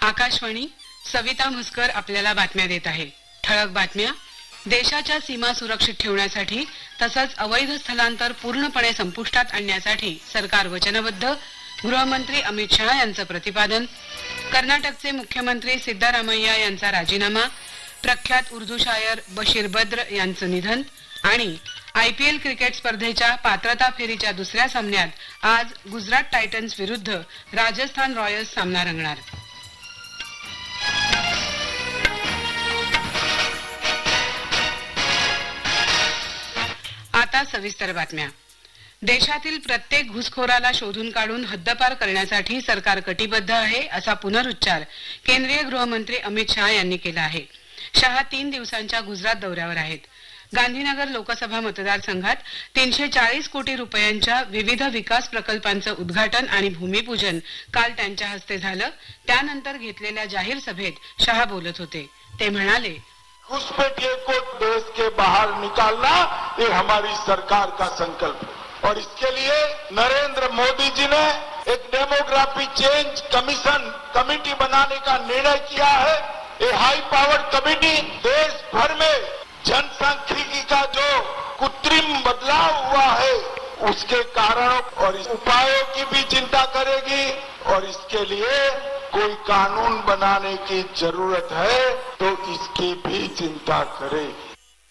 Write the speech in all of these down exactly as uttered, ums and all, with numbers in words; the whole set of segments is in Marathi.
आकाशवाणी सविता म्हसकर आपल्याला बातम्या देत आहे। ठळक बातम्या। देशाच्या सीमा सुरक्षित ठेवण्यासाठी तसंच अवैध स्थलांतर पूर्णपणे संपुष्टात आणण्यासाठी सरकार वचनबद्ध। गृहमंत्री अमित शहा यांचं प्रतिपादन। कर्नाटकचे मुख्यमंत्री सिद्धरामय्या यांचा राजीनामा। प्रख्यात उर्दू शायर बशीर बद्र यांचं निधन। आणि आयपीएल क्रिकेट स्पर्धेच्या पात्रता फेरीच्या दुसऱ्या सामन्यात आज गुजरात टायटन्स विरुद्ध राजस्थान रॉयल्स सामना रंगणार। आता सविस्तर बातम्या। देशातील प्रत्येक घुसखोराला शोधून काढून हद्दपार करण्यासाठी सरकार कटिबद्ध आहे असा पुनरुच्चार केंद्रीय गृहमंत्री अमित शहा यांनी केला आहे। शहा तीन दिवसांच्या गुजरात दौऱ्यावर आहेत। गांधीनगर लोकसभा मतदारसंघात तीनशे चाळीस कोटी रुपयांच्या विविध विकास प्रकल्पांचं उद्घाटन आणि भूमिपूजन काल त्यांच्या हस्ते झालं। त्यानंतर घेतलेल्या जाहीर सभेत शहा बोलत होते। ते म्हणाले, घुसपैठिए को देश के बाहर निकालना ये हमारी सरकार का संकल्प है और इसके लिए नरेंद्र मोदी जी ने एक डेमोग्राफी चेंज कमीशन कमेटी बनाने का निर्णय किया है। ये हाई पावर कमेटी देश भर में जनसांख्यिकी का जो कृत्रिम बदलाव हुआ है उसके कारणों और उपायों की भी चिंता करेगी और इसके लिए कोई कानून बनाने की जरूरत है तो इसकी भी चिंता करेगी।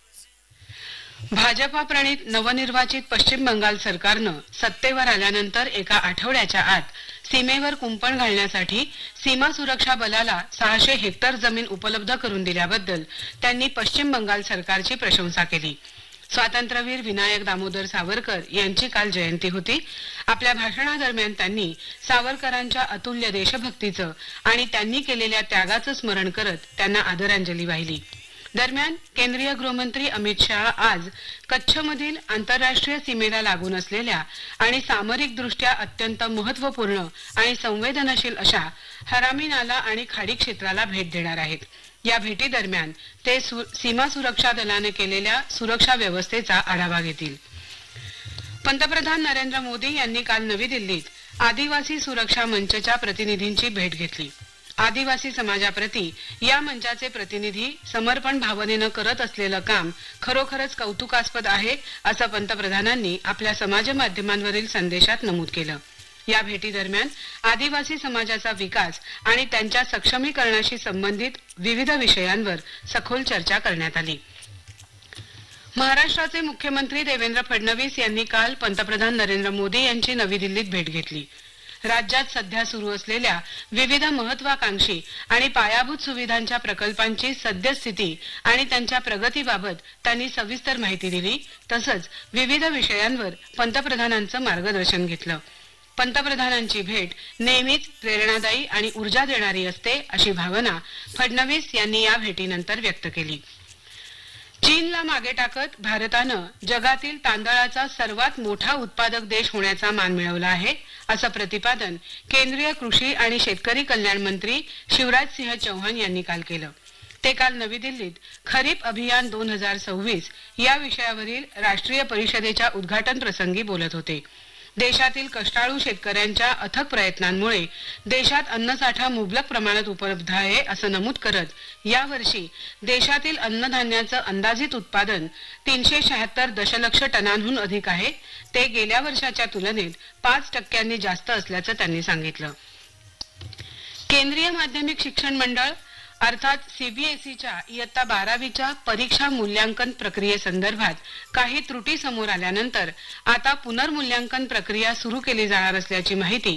भाजपा प्रणित नवनिर्वाचित पश्चिम बंगाल सरकारनं सत्तेवर आल्यानंतर एका आठवड्याच्या आत सीमेवर कुंपण घालण्यासाठी सीमा सुरक्षा बलाला सहाशे हेक्टर जमीन उपलब्ध करून दिल्याबद्दल त्यांनी पश्चिम बंगाल सरकारची प्रशंसा केली। स्वातंत्र्यवीर विनायक दामोदर सावरकर यांची काल जयंती होती। आपल्या भाषणादरम्यान त्यांनी सावरकरांच्या अतुल्य देशभक्तीचं आणि त्यांनी केलेल्या त्यागाचं स्मरण करत त्यांना आदरांजली वाहिली। दरम्यान केंद्रीय गृहमंत्री अमित शहा आज कच्छमधील आंतरराष्ट्रीय सीमेला लागून असलेल्या आणि सामरिकदृष्ट्या अत्यंत महत्त्वपूर्ण आणि संवेदनशील अशा हरामी नाला आणि खाडी क्षेत्राला भेट देणार आहेत। या भेटी दरम्यान ते सीमा सुरक्षा दलाने केलेल्या सुरक्षा व्यवस्थेचा आढावा घेतील। पंतप्रधान नरेंद्र मोदी यांनी काल नवी दिल्लीत आदिवासी सुरक्षा मंचच्या प्रतिनिधींची भेट घेतली। आदिवासी समाजाप्रती या मंचाचे प्रतिनिधी समर्पण भावनेनं करत असलेलं काम खरोखरच कौतुकास्पद आहे असं पंतप्रधानांनी आपल्या समाज माध्यमांवरील संदेशात नमूद केलं। या भेटी दरम्यान आदिवासी समाजाचा विकास आणि त्यांच्या सक्षमीकरणाशी संबंधित विविध विषयांवर सखोल चर्चा करण्यात आली। महाराष्ट्राचे मुख्यमंत्री देवेंद्र फडणवीस यांनी काल पंतप्रधान नरेंद्र मोदी यांची नवी दिल्लीत भेट घेतली। राज्यात सध्या सुरू असलेल्या विविध महत्वाकांक्षी आणि पायाभूत सुविधांच्या प्रकल्पांची सद्यस्थिती आणि त्यांच्या प्रगतीबाबत त्यांनी सविस्तर माहिती दिली। तसंच विविध विषयांवर पंतप्रधानांचं मार्गदर्शन घेतलं। पंतप्रधानांची भेट नेहमीच प्रेरणादायी आणि ऊर्जा देणारी असते अशी भावना फडणवीस यांनी या भेटीनंतर व्यक्त केली। चीनला मागे टाकत भारतानं जगातील तांदळाचा सर्वात मोठा उत्पादक देश होण्याचा मान मिळवला आहे असं प्रतिपादन केंद्रीय कृषी आणि शेतकरी कल्याण मंत्री शिवराज सिंह चौहान यांनी काल केलं। ते काल नवी दिल्लीत खरीप अभियान दोन हजार सव्वीस या विषयावरील राष्ट्रीय परिषदेच्या उद्घाटन प्रसंगी बोलत होते। देशातील कष्टाळू शेतकऱ्यांच्या अथक प्रयत्नांमुळे देशात अन्नसाठा मुबलक प्रमाणात उपलब्ध आहे असं नमूद करत यावर्षी देशातील अन्नधान्याचं अंदाजित उत्पादन तीनशे शहात्तर दशलक्ष टनांहून अधिक आहे। ते गेल्या वर्षाच्या तुलनेत पाच टक्क्यांनी जास्त असल्याचं त्यांनी सांगितलं। केंद्रीय माध्यमिक शिक्षण मंडळ अर्थात सीबीएसईच्या इयत्ता बारावीच्या परीक्षा मूल्यांकन प्रक्रियेसंदर्भात काही त्रुटी समोर आल्यानंतर आता पुनर्मूल्यांकन प्रक्रिया सुरू केली जाणार असल्याची माहिती